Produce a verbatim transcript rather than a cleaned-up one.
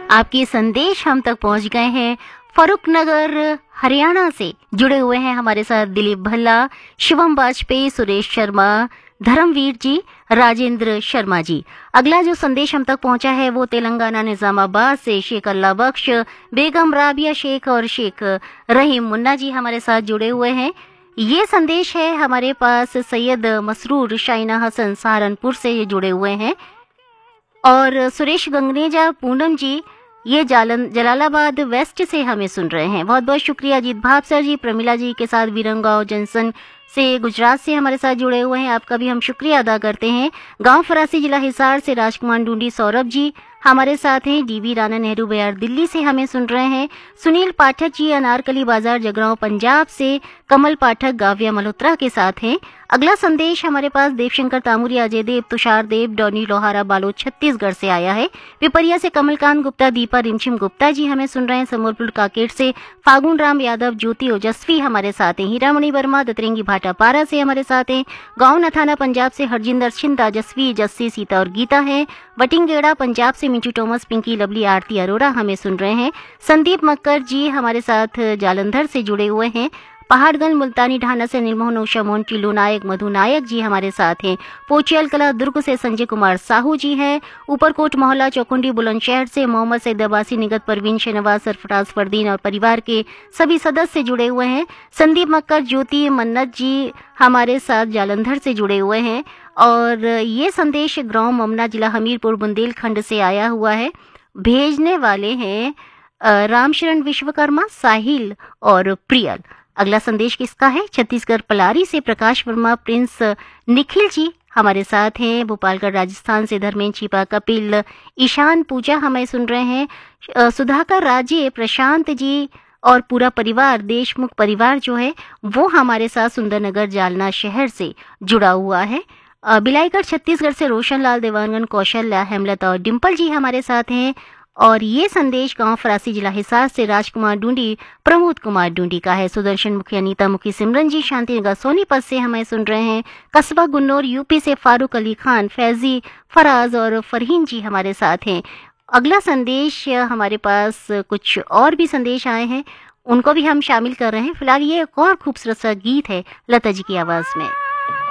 आपके संदेश हम तक पहुंच गए हैं। फरुखनगर हरियाणा से जुड़े हुए हैं हमारे साथ दिलीप भल्ला, शिवम वाजपेयी, सुरेश शर्मा, धर्मवीर जी, राजेंद्र शर्मा जी। अगला जो संदेश हम तक पहुंचा है वो तेलंगाना निजामाबाद से शेख अल्लाह बख्श, बेगम राबिया शेख और शेख रहीम मुन्ना जी हमारे साथ जुड़े हुए हैं। ये संदेश है हमारे पास सैयद मसरूर शाइना हसन सहारनपुर से ये जुड़े हुए हैं। और सुरेश गंगनेजा पूनम जी ये जालन जलालाबाद वेस्ट से हमें सुन रहे हैं। बहुत बहुत शुक्रिया। अजीत भावसर जी प्रमिला जी के साथ वीरंगांव जंक्शन से गुजरात से हमारे साथ जुड़े हुए हैं, आपका भी हम शुक्रिया अदा करते हैं। गांव फरासी जिला हिसार से राजकुमार ढूंढी सौरभ जी हमारे साथ हैं। डीवी राणा नेहरू बिहार दिल्ली से हमें सुन रहे हैं। सुनील पाठक जी अनारकली बाजार जगरांव पंजाब से, कमल पाठक गाविया मल्होत्रा के साथ हैं। अगला संदेश हमारे पास देवशंकर तामुरिया, अजय देव, तुषार देव, डॉनी लोहारा बालोद छत्तीसगढ़ से आया है। पिपरिया से कमलकांत गुप्ता, दीपा रिमझिम गुप्ता जी हमें सुन रहे हैं। समरपुर काकेट से फागुन राम यादव, ज्योति ओजस्वी हमारे साथ हैं। हीरामणि वर्मा दतरेंगी भाटापारा से हमारे साथ हैं। गांव नथाना पंजाब से हरजिंदर सिंह, तेजस्वी, जस्सी, सीता और गीता है। बटिंगेड़ा पंजाब से मिंचू टॉमस, पिंकी, लवली, आरती अरोड़ा हमें सुन रहे हैं। संदीप मक्कर जी हमारे साथ जालंधर से जुड़े हुए हैं। पहाड़गंज मुल्तानी ढाना से नीलमोहन, उषा मोहन, टिल्लू नायक, मधु नायक जी हमारे साथ हैं। पोचियल कला दुर्ग से संजय कुमार साहू जी हैं। ऊपरकोट मोहल्ला चौकुंडी बुलंदशहर से मोहम्मद सैद अब्बासी, निगत परवीन, शहनवाज, सरफराज फरदीन और परिवार के सभी सदस्य जुड़े हुए हैं। संदीप मक्कर, ज्योति, मन्नत जी हमारे साथ जालंधर से जुड़े हुए हैं। और ये संदेश ग्राम ममना, जिला हमीरपुर, बुंदेलखंड से आया हुआ है। भेजने वाले हैं रामशरण विश्वकर्मा, साहिल और प्रियल। अगला संदेश किसका है? छत्तीसगढ़ पलारी से प्रकाश वर्मा, प्रिंस निखिल जी हमारे साथ हैं। भोपालगढ़ राजस्थान से धर्मेंद्र छिपा, कपिल, ईशान, पूजा हमें सुन रहे हैं। सुधाकर राजे, प्रशांत जी और पूरा परिवार, देशमुख परिवार जो है वो हमारे साथ सुंदरनगर जालना शहर से जुड़ा हुआ है। बिलाईगढ़ छत्तीसगढ़ से रोशन लाल, देवानगंज, कौशल्या, हेमलता और डिम्पल जी हमारे साथ हैं। और ये संदेश गांव फरासी जिला हिसार से राजकुमार ढूंढी, प्रमोद कुमार ढूंढी का है। सुदर्शन मुखी, अनीता मुखी, सिमरन जी शांतिनगर सोनीपत से हमें सुन रहे हैं। कस्बा गुन्नौर यूपी से फारूक अली खान, फैजी, फराज और फरहीन जी हमारे साथ हैं। अगला संदेश हमारे पास कुछ और भी संदेश आए हैं, उनको भी हम शामिल कर रहे हैं। फिलहाल ये एक और खूबसूरत सा गीत है लता जी की आवाज में।